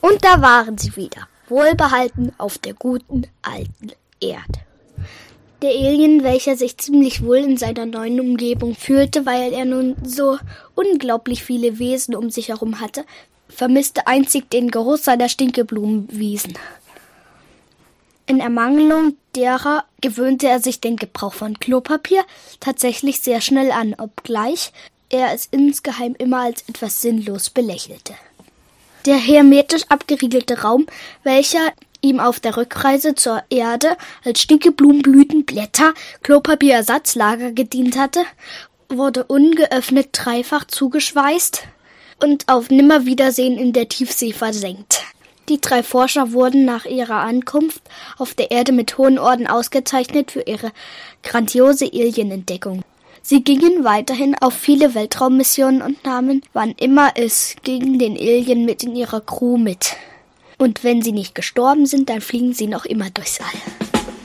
Und da waren sie wieder, wohlbehalten auf der guten alten Erde. Der Alien, welcher sich ziemlich wohl in seiner neuen Umgebung fühlte, weil er nun so unglaublich viele Wesen um sich herum hatte, vermisste einzig den Geruch seiner Stinkeblumenwiesen. In Ermangelung derer gewöhnte er sich den Gebrauch von Klopapier tatsächlich sehr schnell an, obgleich er es insgeheim immer als etwas sinnlos belächelte. Der hermetisch abgeriegelte Raum, welcher ihm auf der Rückreise zur Erde als Stinkeblumenblütenblätter Klopapierersatzlager gedient hatte, wurde ungeöffnet dreifach zugeschweißt und auf Nimmerwiedersehen in der Tiefsee versenkt. Die 3 Forscher wurden nach ihrer Ankunft auf der Erde mit hohen Orden ausgezeichnet für ihre grandiose Alien-Entdeckung. Sie gingen weiterhin auf viele Weltraummissionen und nahmen, wann immer es ging, den Alien mit in ihrer Crew mit. Und wenn sie nicht gestorben sind, dann fliegen sie noch immer durchs All.